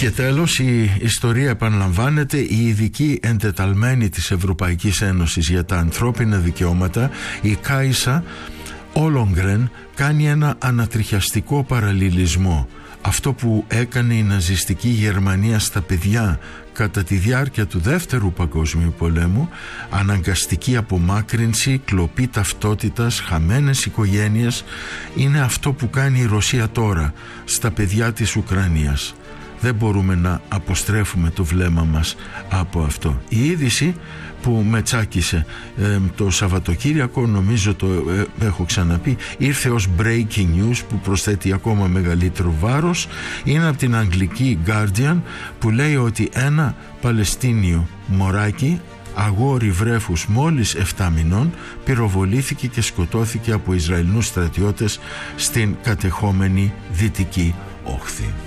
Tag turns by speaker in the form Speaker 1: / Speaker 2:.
Speaker 1: Και τέλος, η ιστορία επαναλαμβάνεται. Η ειδική εντεταλμένη της Ευρωπαϊκής Ένωσης για τα ανθρώπινα δικαιώματα, η Κάισα Όλογκρεν, κάνει ένα ανατριχιαστικό παραλληλισμό. Αυτό που έκανε η ναζιστική Γερμανία στα παιδιά κατά τη διάρκεια του Δεύτερου Παγκόσμιου Πολέμου, αναγκαστική απομάκρυνση, κλοπή ταυτότητας, χαμένες οικογένειες, είναι αυτό που κάνει η Ρωσία τώρα στα παιδιά της Ουκρανίας. Δεν μπορούμε να αποστρέφουμε το βλέμμα μας από αυτό. Η είδηση που με τσάκισε το Σαββατοκύριακο, νομίζω το έχω ξαναπεί, ήρθε ως breaking news που προσθέτει ακόμα μεγαλύτερο βάρος, είναι από την αγγλική Guardian, που λέει ότι ένα Παλαιστίνιο μωράκι, αγόρι βρέφους μόλις 7 μηνών, πυροβολήθηκε και σκοτώθηκε από Ισραηλινούς στρατιώτες στην κατεχόμενη Δυτική Όχθη.